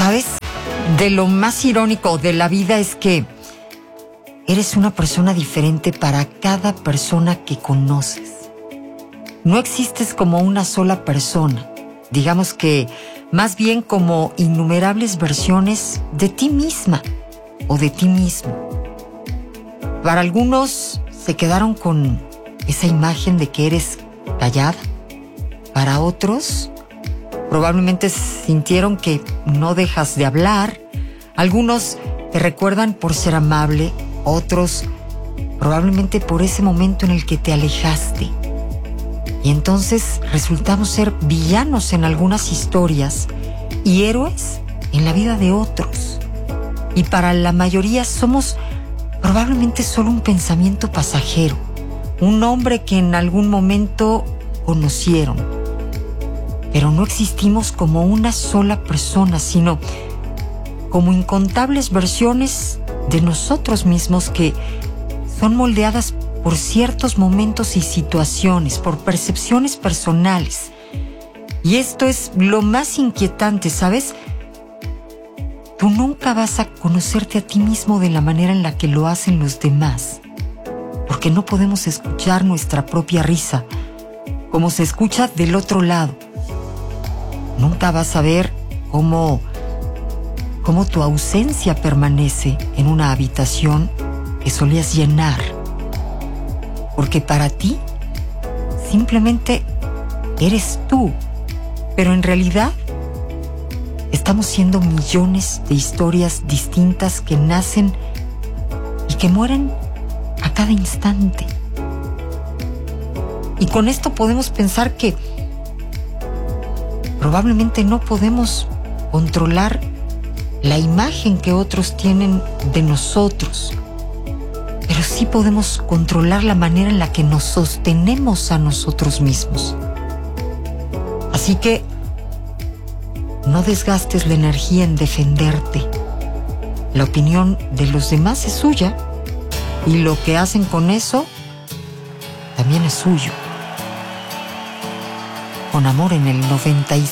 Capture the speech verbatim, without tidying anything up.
¿Sabes? De lo más irónico de la vida es que eres una persona diferente para cada persona que conoces. No existes como una sola persona. Digamos que más bien como innumerables versiones de ti misma o de ti mismo. Para algunos se quedaron con esa imagen de que eres callada. Para otros, probablemente sintieron que no dejas de hablar. Algunos te recuerdan por ser amable, otros probablemente por ese momento en el que te alejaste. Y entonces resultamos ser villanos en algunas historias y héroes en la vida de otros. Y para la mayoría somos probablemente solo un pensamiento pasajero, un hombre que en algún momento conocieron. Pero no existimos como una sola persona, sino como incontables versiones de nosotros mismos que son moldeadas por ciertos momentos y situaciones, por percepciones personales. Y esto es lo más inquietante, ¿sabes? Tú nunca vas a conocerte a ti mismo de la manera en la que lo hacen los demás, porque no podemos escuchar nuestra propia risa, como se escucha del otro lado. Nunca vas a ver cómo, cómo tu ausencia permanece en una habitación que solías llenar. Porque para ti, simplemente eres tú. Pero en realidad, estamos siendo millones de historias distintas que nacen y que mueren a cada instante. Y con esto podemos pensar que probablemente no podemos controlar la imagen que otros tienen de nosotros, pero sí podemos controlar la manera en la que nos sostenemos a nosotros mismos. Así que no desgastes la energía en defenderte. La opinión de los demás es suya y lo que hacen con eso también es suyo. Con amor en el noventa y